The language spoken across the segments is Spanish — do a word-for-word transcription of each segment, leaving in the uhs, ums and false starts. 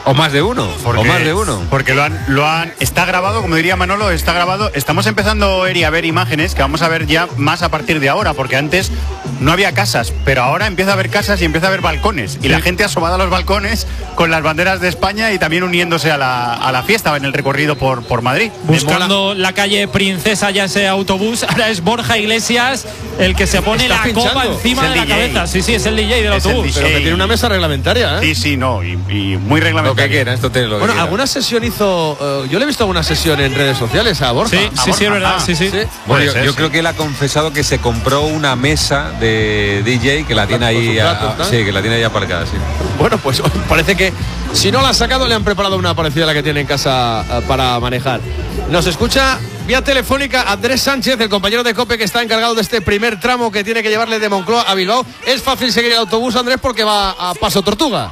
O más de uno, porque, o más de uno. Porque lo han, lo han, está grabado, como diría Manolo, está grabado. Estamos empezando, Eri, a ver imágenes que vamos a ver ya más a partir de ahora, porque antes no había casas, pero ahora empieza a haber casas y empieza a haber balcones. Y sí. La gente asomada a los balcones con las banderas de España y también uniéndose a la, a la fiesta en el recorrido por, por Madrid. Buscando la calle Princesa, ya ese autobús. Ahora es Borja Iglesias el que se pone la pinchando. copa encima de la D J. Cabeza. Sí, sí, es el D J del es autobús. Pero que tiene una mesa reglamentaria, ¿eh? Sí, sí, no, y, y muy reglamentaria. Lo que quiera, esto tiene lo que Bueno, quiera. alguna sesión hizo. Uh, yo le he visto alguna sesión en redes sociales a Borja. Sí, a sí, Borja. sí, es verdad. Ah, sí, sí. sí. Bueno, yo, ser, yo sí. creo que él ha confesado que se compró una mesa de D J que la tiene ahí, platos, a, sí, que la tiene ahí aparcada, sí. Bueno, pues parece que si no la ha sacado, le han preparado una parecida a la que tiene en casa uh, para manejar. Nos escucha vía telefónica Andrés Sánchez, el compañero de COPE que está encargado de este primer tramo que tiene que llevarle de Moncloa a Bilbao. Es fácil seguir el autobús, Andrés, porque va a Paso Tortuga.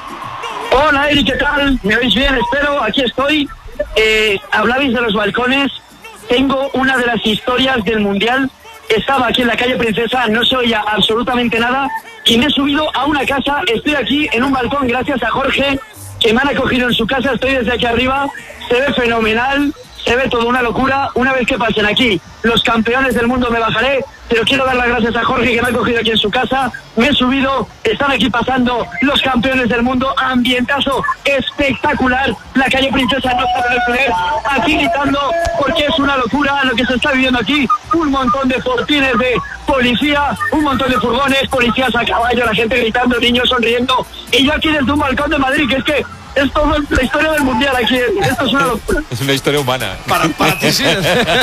Hola, Eri, ¿qué tal? ¿Me oís bien? Espero, aquí estoy. Eh, hablabais de los balcones. Tengo una de las historias del Mundial. Estaba aquí en la calle Princesa, no se oía absolutamente nada y me he subido a una casa. Estoy aquí en un balcón gracias a Jorge, que me han acogido en su casa. Estoy desde aquí arriba, se ve fenomenal, se ve toda una locura. Una vez que pasen aquí los campeones del mundo me bajaré, pero quiero dar las gracias a Jorge, que me ha acogido aquí en su casa. Me he subido, están aquí pasando los campeones del mundo, ambientazo espectacular. La calle Princesa no sabe detener, aquí gritando, porque es una locura lo que se está viviendo aquí. Un montón de fortines de policía, un montón de furgones, policías a caballo, la gente gritando, niños sonriendo, y yo aquí desde un balcón de Madrid, que es que es todo la historia del mundial aquí. Esto es una locura. Es una historia humana. Para, para ti sí.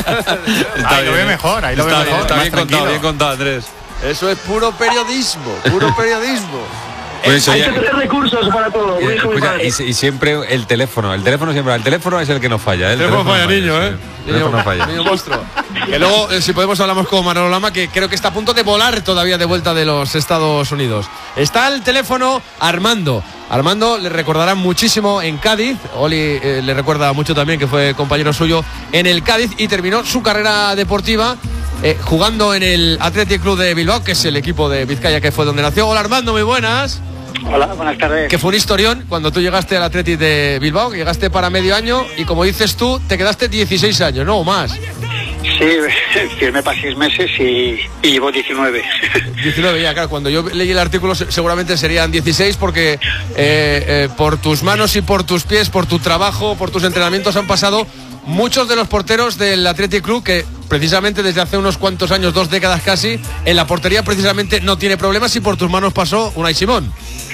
Ahí lo ve mejor, ahí lo ve Está mejor. bien, está más bien contado, tranquilo. bien contado, Andrés. Eso es puro periodismo, puro periodismo. Pues eso Hay ya- que tener recursos para todo. Eh, Muy hijo, muy escucha, padre. y, y siempre el teléfono, el teléfono siempre, el teléfono es el que nos falla. ¿eh? El, El teléfono falla, niño, sí. ¿eh? El teléfono falla. Niño monstruo. Que luego, eh, si podemos, hablamos con Manolo Lama, que creo que está a punto de volar todavía de vuelta de los Estados Unidos. Está el teléfono Armando. Armando le recordará muchísimo en Cádiz. Oli eh, le recuerda mucho también, que fue compañero suyo en el Cádiz y terminó su carrera deportiva eh, jugando en el Athletic Club de Bilbao, que es el equipo de Vizcaya, que fue donde nació. Hola, Armando, muy buenas. Hola, buenas tardes. Que fue un historión cuando tú llegaste al Athletic de Bilbao, que llegaste para medio año y, como dices tú, te quedaste dieciséis años, ¿no? O más. Sí, firmé para seis meses y, y llevo diecinueve. diecinueve ya, claro. Cuando yo leí el artículo se- seguramente serían dieciséis, porque eh, eh, por tus manos y por tus pies, por tu trabajo, por tus entrenamientos han pasado muchos de los porteros del Athletic Club, que precisamente desde hace unos cuantos años, dos décadas casi, en la portería precisamente no tiene problemas, y por tus manos pasó Unai Simón.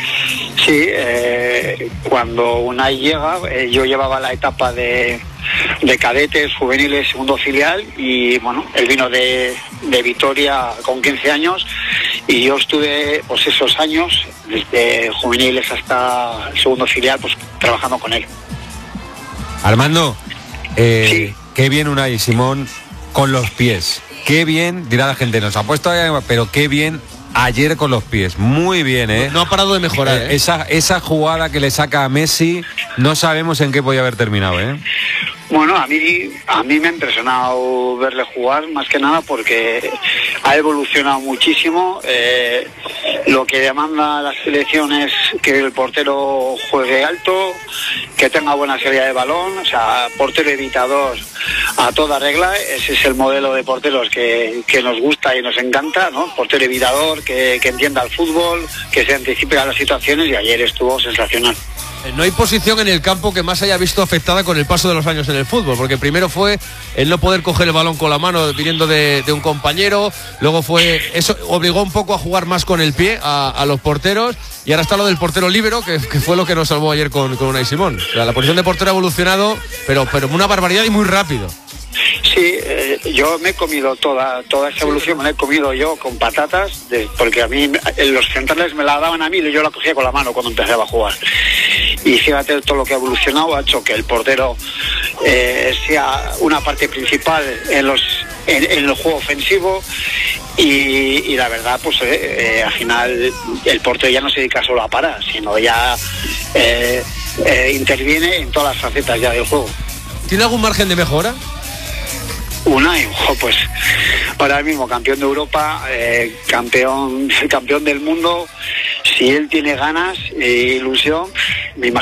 Sí, eh, cuando Unai llega, eh, yo llevaba la etapa de, de cadetes, juveniles, segundo filial, y bueno, él vino de, de Vitoria con quince años y yo estuve pues esos años, desde juveniles hasta el segundo filial, pues trabajando con él. Armando, eh, Sí. qué bien Unai Simón con los pies. Qué bien, dirá la gente, nos ha puesto ahí, pero qué bien ayer con los pies. Muy bien, ¿eh? No ha parado de mejorar, Eh, ¿eh? esa, esa jugada que le saca a Messi, no sabemos en qué podía haber terminado, ¿eh? Bueno, a mí, a mí me ha impresionado verle jugar, más que nada porque ha evolucionado muchísimo. Eh, lo que demanda la selección es que el portero juegue alto, que tenga buena salida de balón, o sea, portero evitador a toda regla. Ese es el modelo de porteros que, que nos gusta y nos encanta, ¿no? Portero evitador, que, que entienda el fútbol, que se anticipe a las situaciones, y ayer estuvo sensacional. No hay posición en el campo que más haya visto afectada con el paso de los años en el fútbol, porque primero fue el no poder coger el balón con la mano viniendo de, de un compañero, luego fue eso obligó un poco a jugar más con el pie a, a los porteros, y ahora está lo del portero líbero, que, que fue lo que nos salvó ayer con, con Unai Simón. O sea, la posición de portero ha evolucionado, pero, pero una barbaridad y muy rápido. Sí, eh, yo me he comido toda toda esa evolución, me la he comido yo con patatas, de, porque a mí eh, los centrales me la daban a mí y yo la cogía con la mano cuando empezaba a jugar. Y fíjate, todo lo que ha evolucionado ha hecho que el portero eh, sea una parte principal en los en, en el juego ofensivo, y, y la verdad, pues eh, eh, al final el portero ya no se dedica solo a parar, sino ya eh, eh, interviene en todas las facetas ya del juego. ¿Tiene algún margen de mejora? Unai, ojo, pues ahora mismo campeón de Europa, eh, campeón campeón del mundo. Si él tiene ganas e ilusión, me imagino